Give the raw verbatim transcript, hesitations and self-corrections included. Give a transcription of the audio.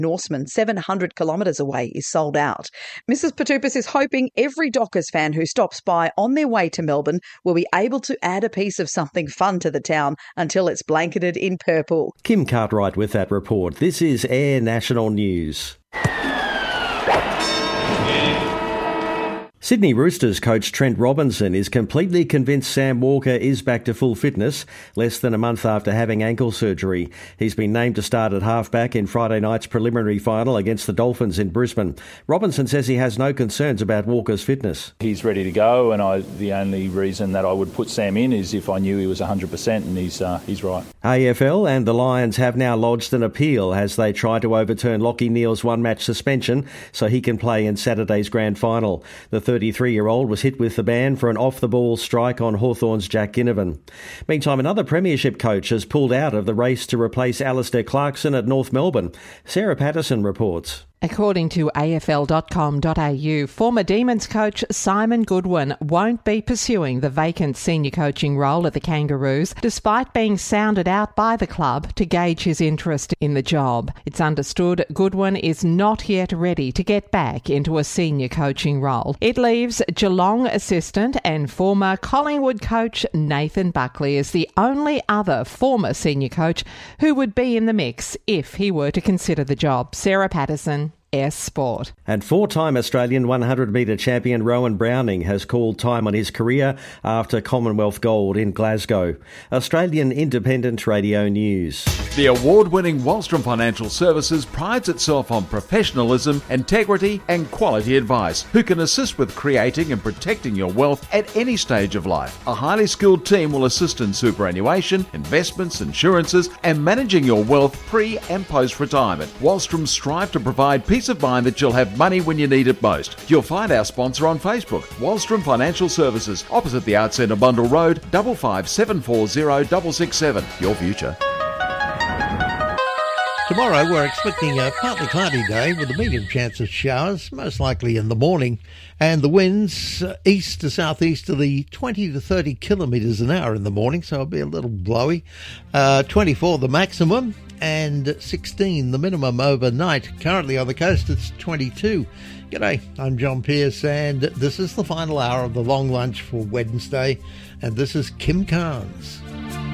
Norseman, seven hundred kilometres away, is sold out. Missus Patoupas is hoping every Dockers fan who stops by on their way to Melbourne will be able to add a piece of something fun to the town until it's blanketed in purple. Kim Cartwright with that report. This is Air National News. Sydney Roosters coach Trent Robinson is completely convinced Sam Walker is back to full fitness less than a month after having ankle surgery. He's been named to start at halfback in Friday night's preliminary final against the Dolphins in Brisbane. Robinson says he has no concerns about Walker's fitness. He's ready to go, and I, the only reason that I would put Sam in is if I knew he was one hundred percent, and he's uh, he's right. A F L and the Lions have now lodged an appeal as they try to overturn Lachie Neale's one-match suspension so he can play in Saturday's grand final. The thirty-three-year-old was hit with the ban for an off-the-ball strike on Hawthorn's Jack Ginnivan. Meantime, another premiership coach has pulled out of the race to replace Alistair Clarkson at North Melbourne. Sarah Patterson reports. According to A F L dot com dot A U, former Demons coach Simon Goodwin won't be pursuing the vacant senior coaching role at the Kangaroos, despite being sounded out by the club to gauge his interest in the job. It's understood Goodwin is not yet ready to get back into a senior coaching role. It leaves Geelong assistant and former Collingwood coach Nathan Buckley as the only other former senior coach who would be in the mix if he were to consider the job. Sarah Patterson, Air Sport. And four-time Australian one hundred metre champion Rowan Browning has called time on his career after Commonwealth gold in Glasgow. Australian Independent Radio News. The award-winning Wallstrom Financial Services prides itself on professionalism, integrity and quality advice, who can assist with creating and protecting your wealth at any stage of life. A highly skilled team will assist in superannuation, investments, insurances and managing your wealth pre and post-retirement. Wallstrom strive to provide peace of mind that you'll have money when you need it most. You'll find our sponsor on Facebook, Wallstrom Financial Services, opposite the Arts Centre Bundle Road, five five seven four zero six six seven. Your future. Tomorrow we're expecting a partly cloudy day with a medium chance of showers, most likely in the morning, and the winds uh, east to southeast to the twenty to thirty kilometres an hour in the morning, so it'll be a little blowy. Uh, twenty-four the maximum and sixteen the minimum overnight. Currently on the coast it's twenty-two. G'day, I'm John Pearce and this is the final hour of the long lunch for Wednesday, and this is Kim Carnes.